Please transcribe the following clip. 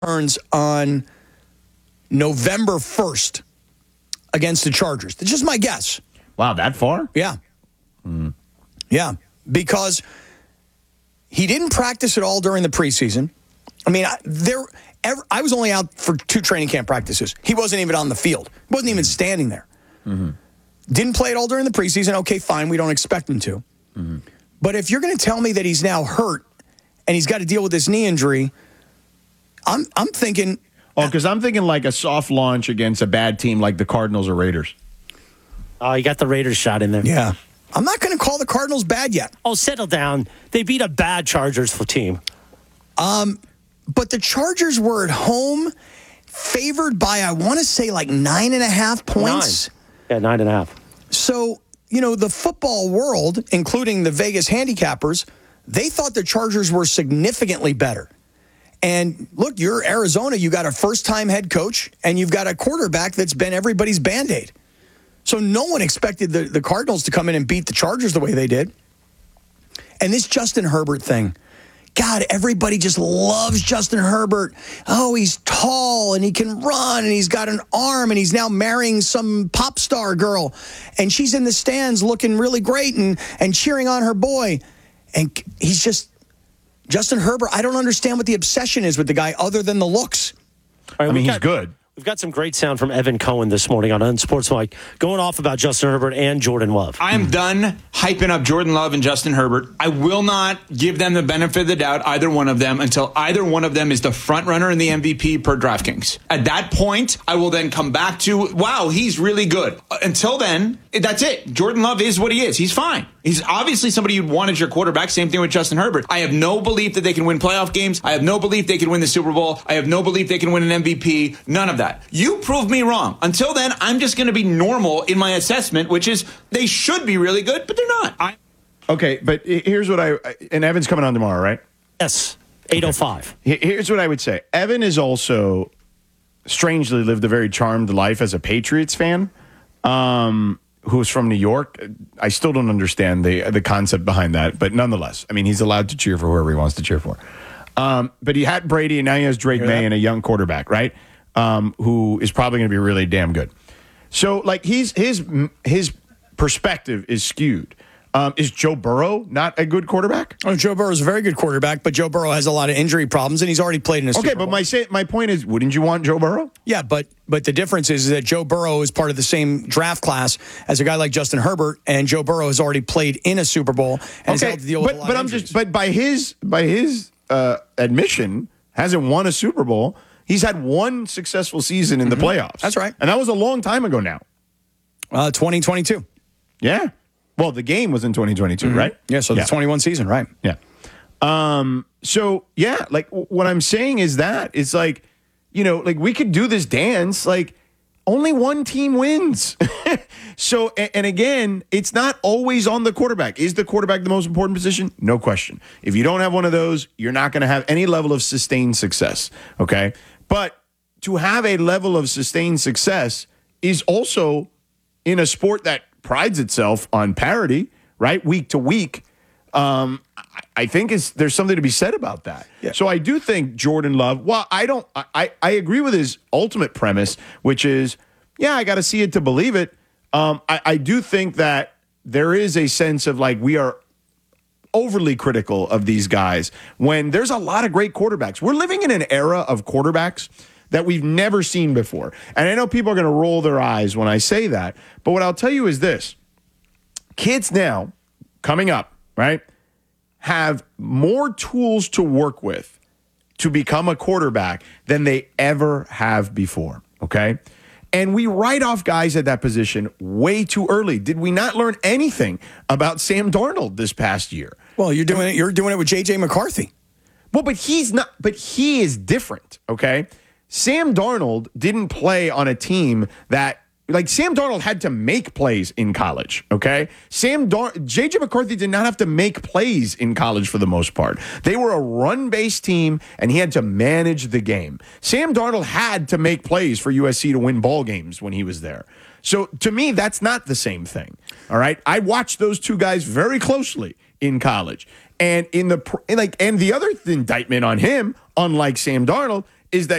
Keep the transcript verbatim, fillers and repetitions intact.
turns on November first against the Chargers. That's just my guess. Wow, that far? Yeah. Mm. Yeah, because he didn't practice at all during the preseason. I mean, I, there, ever, I was only out for two training camp practices. He wasn't even on the field. He wasn't even standing there. Mm-hmm. Didn't play at all during the preseason. Okay, fine. We don't expect him to. Mm-hmm. But if you're going to tell me that he's now hurt and he's got to deal with this knee injury, I'm I'm thinking. Oh, because I'm thinking like a soft launch against a bad team like the Cardinals or Raiders. Oh, you got the Raiders shot in there. Yeah. I'm not going to call the Cardinals bad yet. Oh, settle down. They beat a bad Chargers team. Um, but the Chargers were at home, favored by, I want to say, like nine and a half points. Nine. Yeah, nine and a half. So, you know, the football world, including the Vegas handicappers, they thought the Chargers were significantly better. And look, you're Arizona. You got a first-time head coach, and you've got a quarterback that's been everybody's Band-Aid. So no one expected the, the Cardinals to come in and beat the Chargers the way they did. And this Justin Herbert thing, God, everybody just loves Justin Herbert. Oh, he's tall, and he can run, and he's got an arm, and he's now marrying some pop star girl. And she's in the stands looking really great and, and cheering on her boy. And he's just, Justin Herbert, I don't understand what the obsession is with the guy other than the looks. All right, I mean, he's got, good. We've got some great sound from Evan Cohen this morning on Unsportsmanlike, going off about Justin Herbert and Jordan Love. I am done hyping up Jordan Love and Justin Herbert. I will not give them the benefit of the doubt, either one of them, until either one of them is the front runner in the M V P per DraftKings. At that point, I will then come back to, wow, he's really good. Until then, that's it. Jordan Love is what he is. He's fine. He's obviously somebody you'd want as your quarterback. Same thing with Justin Herbert. I have no belief that they can win playoff games. I have no belief they can win the Super Bowl. I have no belief they can win an M V P. None of that. You proved me wrong. Until then, I'm just going to be normal in my assessment, which is they should be really good, but they're not. I- okay, but here's what I... And Evan's coming on tomorrow, right? Yes, eight oh five. Here's what I would say. Evan has also strangely lived a very charmed life as a Patriots fan. Um... who's from New York. I still don't understand the the concept behind that, but nonetheless, I mean, he's allowed to cheer for whoever he wants to cheer for. Um, but he had Brady, and now he has Drake May and a young quarterback, right? Um, who is probably going to be really damn good. So, like, he's his his perspective is skewed. Um, is Joe Burrow not a good quarterback? Oh, Joe Burrow is a very good quarterback, but Joe Burrow has a lot of injury problems, and he's already played in a Super Okay, Bowl. but my say, my point is, wouldn't you want Joe Burrow? Yeah, but but the difference is that Joe Burrow is part of the same draft class as a guy like Justin Herbert, and Joe Burrow has already played in a Super Bowl and has had to deal with but a lot but of I'm injuries. just but by his by his uh, admission, hasn't won a Super Bowl. He's had one successful season in the playoffs. That's right, and that was a long time ago now. Uh, twenty twenty-two. Yeah. Well, the game was in twenty twenty-two, Mm-hmm. right? Yeah, so yeah. the twenty-one season, right? Yeah. Um, so, yeah, like w- what I'm saying is that it's like, you know, like we could do this dance, like only one team wins. so, and, and again, it's not always on the quarterback. Is the quarterback the most important position? No question. If you don't have one of those, you're not going to have any level of sustained success. Okay. But to have a level of sustained success is also in a sport that prides itself on parity, right? Week to week. Um, I, I think is there's something to be said about that. Yeah. So I do think Jordan Love, well, I don't, I, I agree with his ultimate premise, which is, yeah, I got to see it to believe it. Um, I, I do think that there is a sense of like we are overly critical of these guys when there's a lot of great quarterbacks. We're living in an era of quarterbacks that we've never seen before. And I know people are going to roll their eyes when I say that, but what I'll tell you is this. Kids now, coming up, right, have more tools to work with to become a quarterback than they ever have before, okay? And we write off guys at that position way too early. Did we not learn anything about Sam Darnold this past year? Well, you're doing it. You're doing it with J J McCarthy. Well, but he's not. But he is different. Okay, Sam Darnold didn't play on a team that. Like, Sam Darnold had to make plays in college, okay? Sam Dar- J J McCarthy did not have to make plays in college for the most part. They were a run-based team, and he had to manage the game. Sam Darnold had to make plays for U S C to win ball games when he was there. So, to me, that's not the same thing, all right? I watched those two guys very closely in college. And in the like, and the other indictment on him, unlike Sam Darnold, is that